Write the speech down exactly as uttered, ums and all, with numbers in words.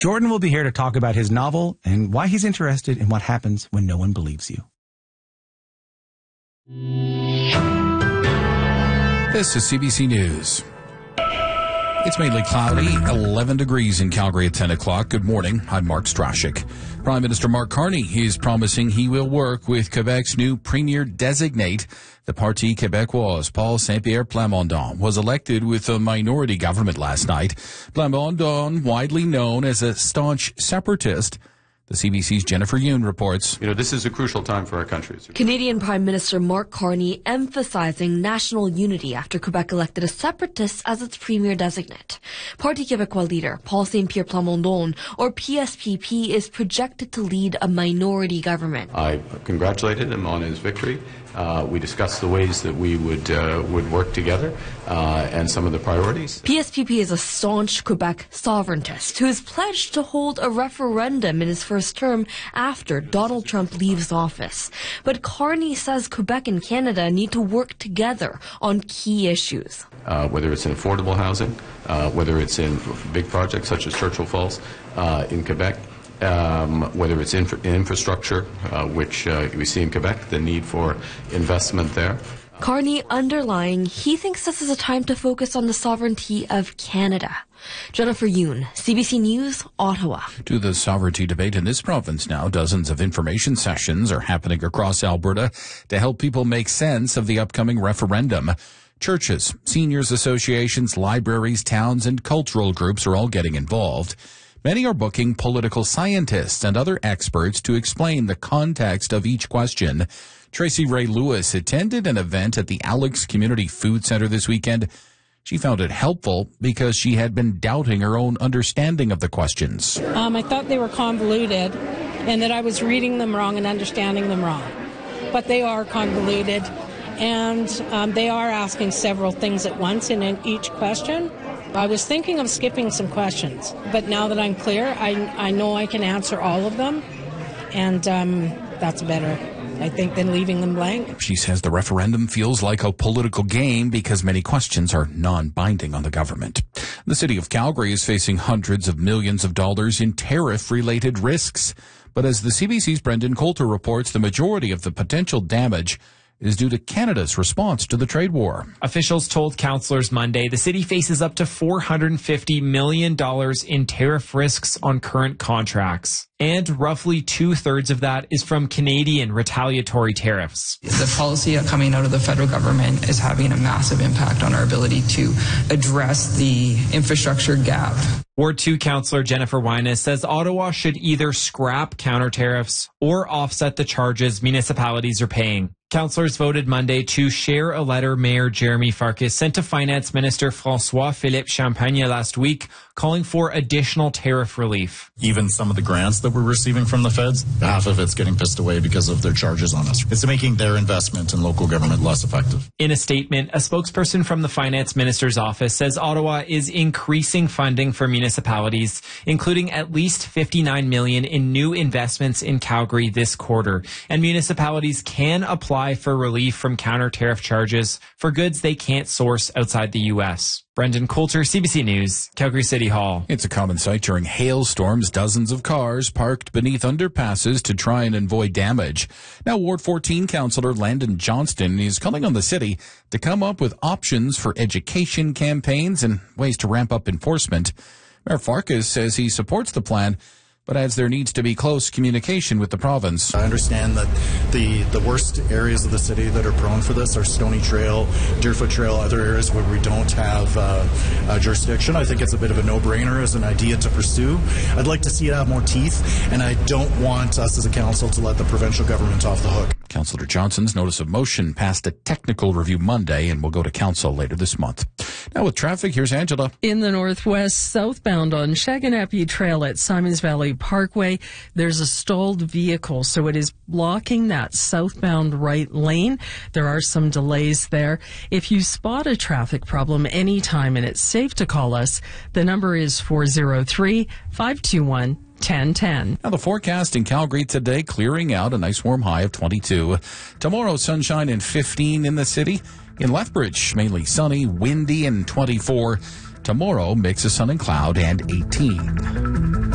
Jordan will be here to talk about his novel and why he's interested in what happens when no one believes you. This is C B C News. It's mainly cloudy, eleven degrees in Calgary at ten o'clock. Good morning. I'm Mark Strashik. Prime Minister Mark Carney is promising he will work with Quebec's new premier designate. The Parti Québécois, Paul Saint-Pierre Plamondon, was elected with a minority government last night. Plamondon, widely known as a staunch separatist. The C B C's Jennifer Yoon reports. You know, this is a crucial time for our country. Canadian Prime Minister Mark Carney emphasizing national unity after Quebec elected a separatist as its premier designate. Parti Québécois leader Paul Saint-Pierre Plamondon, or P S P P, is projected to lead a minority government. I congratulated him on his victory. Uh, we discussed the ways that we would uh, would work together uh, and some of the priorities. P S P P is a staunch Quebec sovereigntist who has pledged to hold a referendum in his first term after Donald Trump leaves office. But Carney says Quebec and Canada need to work together on key issues. Uh, whether it's in affordable housing, uh, whether it's in big projects such as Churchill Falls uh, in Quebec, Um, whether it's infra infrastructure, uh, which uh, we see in Quebec, the need for investment there. Carney underlying, he thinks this is a time to focus on the sovereignty of Canada. Jennifer Yoon, C B C News, Ottawa. To the sovereignty debate in this province now, dozens of information sessions are happening across Alberta to help people make sense of the upcoming referendum. Churches, seniors associations, libraries, towns, and cultural groups are all getting involved. Many are booking political scientists and other experts to explain the context of each question. Tracy Ray Lewis attended an event at the Alex Community Food Center this weekend. She found it helpful because she had been doubting her own understanding of the questions. Um, I thought they were convoluted and that I was reading them wrong and understanding them wrong. But they are convoluted, and um, they are asking several things at once in each question. I was thinking of skipping some questions, but now that I'm clear, I, I know I can answer all of them, and um, that's better, I think, than leaving them blank. She says the referendum feels like a political game because many questions are non-binding on the government. The city of Calgary is facing hundreds of millions of dollars in tariff-related risks. But as the C B C's Brendan Coulter reports, the majority of the potential damage is due to Canada's response to the trade war. Officials told councillors Monday the city faces up to four hundred fifty million dollars in tariff risks on current contracts. And roughly two-thirds of that is from Canadian retaliatory tariffs. The policy coming out of the federal government is having a massive impact on our ability to address the infrastructure gap. Ward two Councillor Jennifer Wyness says Ottawa should either scrap counter tariffs or offset the charges municipalities are paying. Councillors voted Monday to share a letter Mayor Jeremy Farkas sent to Finance Minister François-Philippe Champagne last week, calling for additional tariff relief. Even some of the grants that we're receiving from the feds, half of it's getting pissed away because of their charges on us. It's making their investment in local government less effective. In a statement, a spokesperson from the Finance Minister's office says Ottawa is increasing funding for municipalities, including at least fifty-nine million dollars in new investments in Calgary this quarter. And municipalities can apply for relief from counter-tariff charges for goods they can't source outside the U S. Brendan Coulter, C B C News, Calgary City Hall. It's a common sight during hailstorms. Dozens of cars parked beneath underpasses to try and avoid damage. Now, Ward fourteen Councillor Landon Johnston is calling on the city to come up with options for education campaigns and ways to ramp up enforcement. Mayor Farkas says he supports the plan, but adds there needs to be close communication with the province. I understand that the, the worst areas of the city that are prone for this are Stony Trail, Deerfoot Trail, other areas where we don't have uh, uh, jurisdiction. I think it's a bit of a no-brainer as an idea to pursue. I'd like to see it have more teeth, and I don't want us as a council to let the provincial government off the hook. Councillor Johnson's notice of motion passed a technical review Monday and will go to council later this month. Now with traffic, here's Angela. In the northwest, southbound on Shaganappy Trail at Simons Valley Parkway, there's a stalled vehicle, so it is blocking that southbound right lane. There are some delays there. If you spot a traffic problem anytime and it's safe to call us, the number is four oh three, five two one, ten ten. Now the forecast in Calgary today, clearing out, a nice warm high of twenty-two. Tomorrow, sunshine and fifteen in the city. In Lethbridge, mainly sunny, windy, and twenty-four. Tomorrow, mix of sun and cloud and eighteen.